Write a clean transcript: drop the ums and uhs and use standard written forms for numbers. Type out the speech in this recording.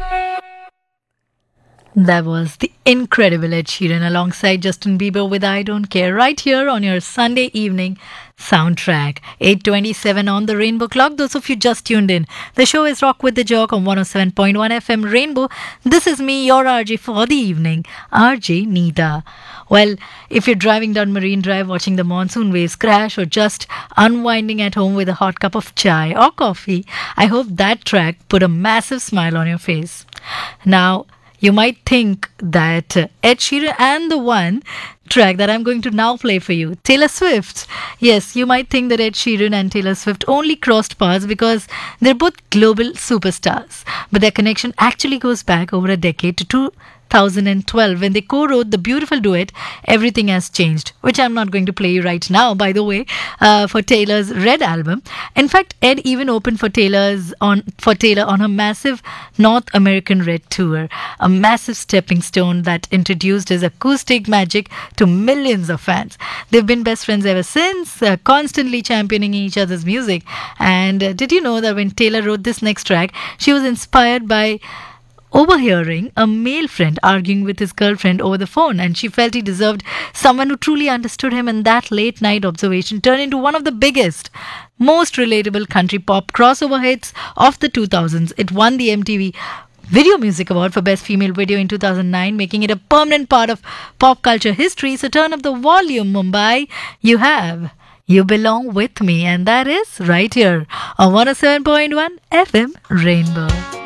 That was the incredible Ed Sheeran alongside Justin Bieber with I Don't Care right here on your Sunday evening soundtrack. 8:27 on the Rainbow Clock. Those of you just tuned in, the show is Rock with the Jock on 107.1 FM Rainbow. This is me, your RJ for the evening, RJ Neeta. Well, if you're driving down Marine Drive watching the monsoon waves crash or just unwinding at home with a hot cup of chai or coffee, I hope that track put a massive smile on your face. Now, you might think that Ed Sheeran and the one track that I'm going to now play for you, Taylor Swift. Yes, you might think that Ed Sheeran and Taylor Swift only crossed paths because they're both global superstars. But their connection actually goes back over a decade to 2012 when they co-wrote the beautiful duet Everything Has Changed, which I'm not going to play you right now, by the way, for Taylor's Red album. In fact, Ed even opened for Taylor on her massive North American Red tour, a massive stepping stone that introduced his acoustic magic to millions of fans. They've been best friends ever since, constantly championing each other's music. And did you know that when Taylor wrote this next track, she was inspired by overhearing a male friend arguing with his girlfriend over the phone, and she felt he deserved someone who truly understood him, and that late night observation turned into one of the biggest, most relatable country pop crossover hits of the 2000s. It won the MTV Video Music Award for Best Female Video in 2009, making it a permanent part of pop culture history. So turn up the volume, Mumbai. You Belong With Me, and that is right here on 107.1 FM Rainbow.